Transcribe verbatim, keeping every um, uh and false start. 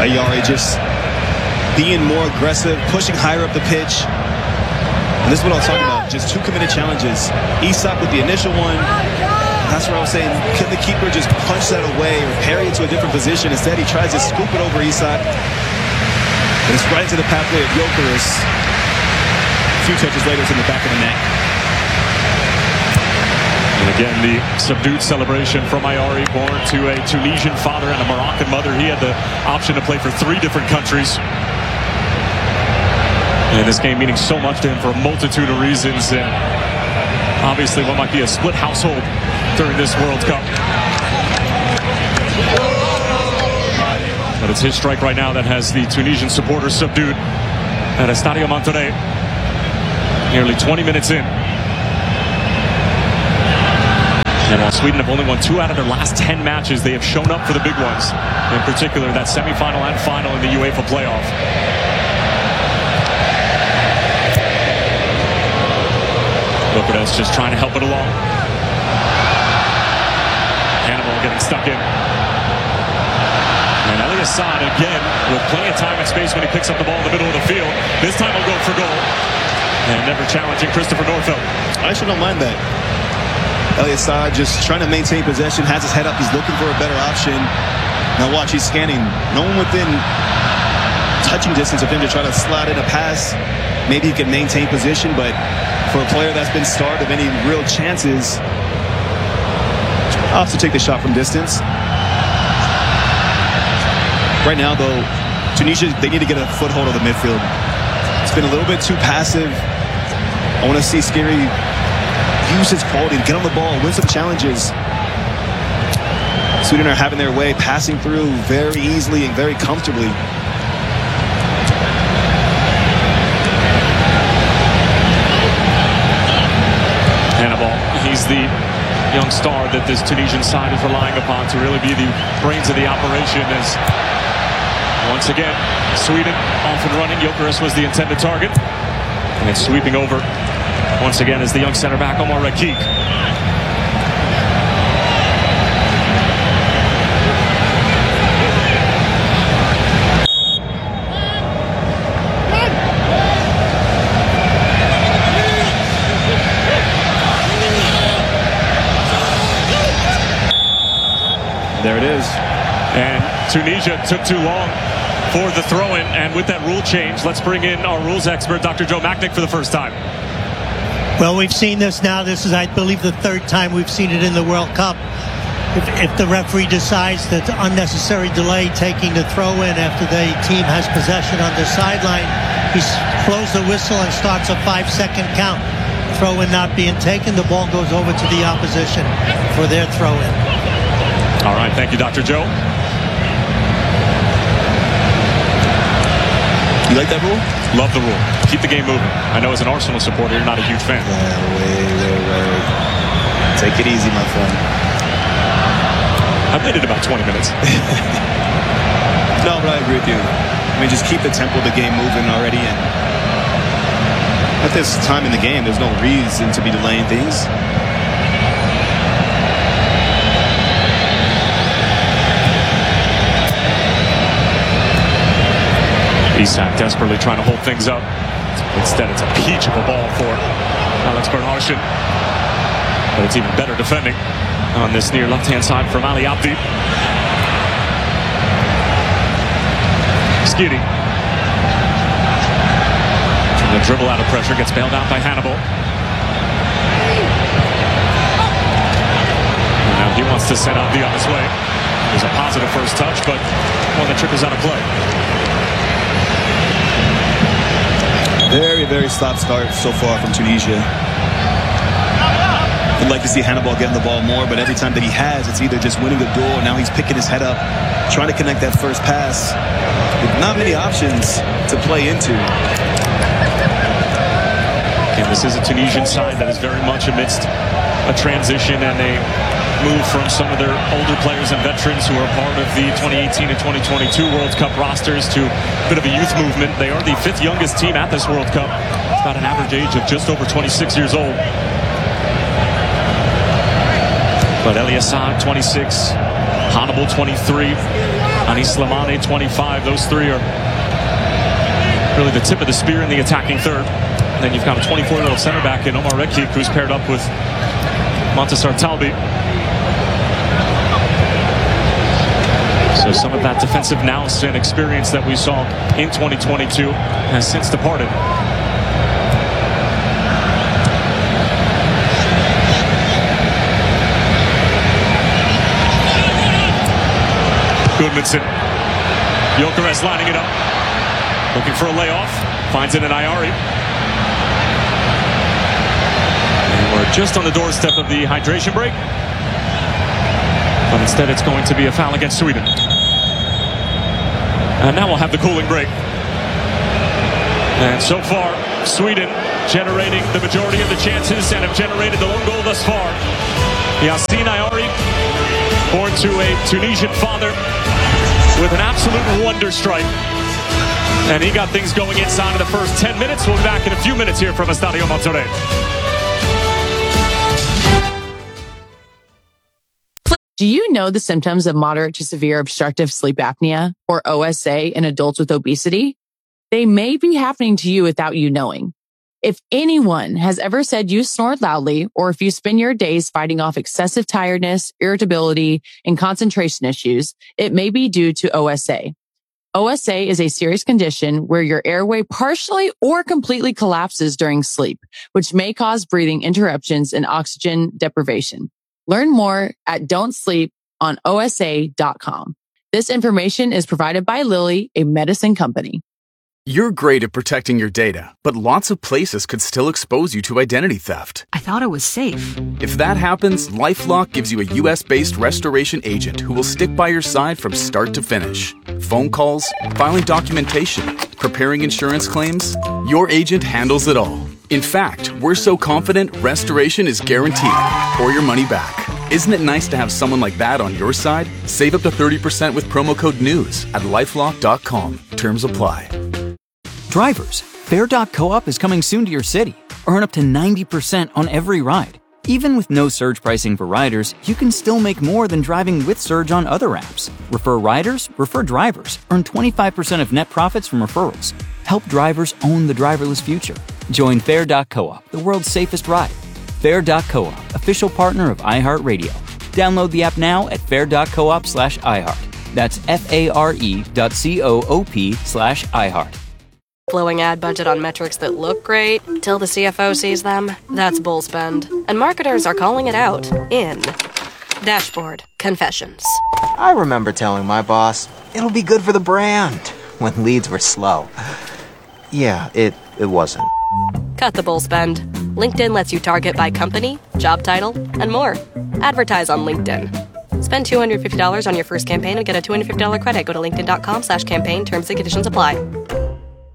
Ayari just being more aggressive, pushing higher up the pitch. And this is what I was talking about, just two committed challenges. Isak with the initial one. That's what I was saying. Can the keeper just punch that away or parry it to a different position? Instead, he tries to scoop it over Isak. And it's right into the pathway of Gyökeres. A few touches later, it's in the back of the neck. And again, the subdued celebration from Ayari, born to a Tunisian father and a Moroccan mother. He had the option to play for three different countries. And this game meaning so much to him for a multitude of reasons. And obviously what might be a split household during this World Cup. But it's his strike right now that has the Tunisian supporters subdued at Estadio Monterrey. Nearly twenty minutes in. And while Sweden have only won two out of their last ten matches, they have shown up for the big ones. In particular, that semifinal and final in the UEFA playoff. Gyökeres just trying to help it along. Hannibal getting stuck in. And Ali Assad again with plenty of time and space when he picks up the ball in the middle of the field. This time he'll go for goal. And never challenging Christopher Nordfeldt. I actually don't mind that. Ali Assad just trying to maintain possession, has his head up, he's looking for a better option. Now watch, he's scanning. No one within touching distance of him to try to slide in a pass. Maybe he can maintain position, but for a player that's been starved of any real chances, I'll have to take the shot from distance. Right now, though, Tunisia, they need to get a foothold of the midfield. It's been a little bit too passive. I want to see Skiri use his quality to get on the ball, win some challenges. Sweden are having their way, passing through very easily and very comfortably. Hannibal, he's the young star that this Tunisian side is relying upon to really be the brains of the operation. As once again, Sweden off and running. Gyökeres was the intended target. And sweeping over once again is the young center back, Omar Rakik. There it is. And Tunisia took too long for the throw-in, and with that rule change, let's bring in our rules expert, Doctor Joe Machnik, for the first time. Well, we've seen this now. This is, I believe, the third time we've seen it in the World Cup. If, if the referee decides that unnecessary delay taking the throw-in after the team has possession on the sideline, he blows the whistle and starts a five-second count. Throw-in not being taken, the ball goes over to the opposition for their throw-in. All right, thank you, Doctor Joe. You like that rule? Love the rule. Keep the game moving. I know as an Arsenal supporter, you're not a huge fan. Yeah, wait, wait, wait. Take it easy, my friend. I've made it about twenty minutes. No, but I agree with you. I mean, just keep the tempo of the game moving already. And at this time in the game, there's no reason to be delaying things. Isak desperately trying to hold things up. Instead, it's a peach of a ball for Alex Bernhardsson. But it's even better defending on this near left-hand side from Ali Abdi. Skiri. From the dribble out of pressure, gets bailed out by Hannibal. And now he wants to send Abdi on his way. There's a positive first touch, but one that trickles out of play. Very, very stop-start so far from Tunisia. I'd like to see Hannibal getting the ball more, but every time that he has, it's either just winning a duel, or now he's picking his head up, trying to connect that first pass. With not many options to play into. And this is a Tunisian side that is very much amidst a transition and a move from some of their older players and veterans who are part of the twenty eighteen and twenty twenty-two World Cup rosters to a bit of a youth movement. They are the fifth youngest team at this World Cup. It's about an average age of just over twenty-six years old. But Ali Assad, twenty-six, Hannibal, twenty-three. Anis Slimani, twenty-five. Those three are really the tip of the spear in the attacking third. And then you've got a twenty-four-year-old center back in Omar Rekik, who's paired up with Montasar Talbi. So some of that defensive nous and experience that we saw in twenty twenty-two has since departed. Goodmanson. Gyökeres lining it up. Looking for a layoff. Finds it in Ayari. And we're just on the doorstep of the hydration break. But instead it's going to be a foul against Sweden. And now we'll have the cooling break. And so far, Sweden generating the majority of the chances and have generated the one goal thus far. Yassine Ayari, born to a Tunisian father, with an absolute wonder strike. And he got things going inside of the first ten minutes. We'll be back in a few minutes here from Estadio Monterrey. Do you know the symptoms of moderate to severe obstructive sleep apnea, or O S A, in adults with obesity? They may be happening to you without you knowing. If anyone has ever said you snored loudly, or if you spend your days fighting off excessive tiredness, irritability, and concentration issues, it may be due to O S A. O S A is a serious condition where your airway partially or completely collapses during sleep, which may cause breathing interruptions and oxygen deprivation. Learn more at don't sleep on O S A dot com. This information is provided by Lilly, a medicine company. You're great at protecting your data, but lots of places could still expose you to identity theft. I thought it was safe. If that happens, LifeLock gives you a U S-based restoration agent who will stick by your side from start to finish. Phone calls, filing documentation, preparing insurance claims, your agent handles it all. In fact, we're so confident restoration is guaranteed or your money back. Isn't it nice to have someone like that on your side? Save up to thirty percent with promo code NEWS at lifelock dot com. Terms apply. Drivers, Fare dot coop is coming soon to your city. Earn up to ninety percent on every ride. Even with no surge pricing for riders, you can still make more than driving with Surge on other apps. Refer riders, refer drivers. Earn twenty-five percent of net profits from referrals. Help drivers own the driverless future. Join Fare dot coop, the world's safest ride. Fare dot coop, official partner of iHeartRadio. Download the app now at fare dot coop slash iHeart. That's F-A-R-E dot C-O-O-P slash iHeart. Flowing ad budget on metrics that look great till the C F O sees them. That's bull spend. And marketers are calling it out in Dashboard Confessions. I remember telling my boss, it'll be good for the brand, when leads were slow. Yeah, it, it wasn't. Cut the bull spend. LinkedIn lets you target by company, job title, and more. Advertise on LinkedIn. Spend two hundred fifty dollars on your first campaign and get a two hundred fifty dollars credit. Go to linkedin dot com slash campaign. Terms and conditions apply.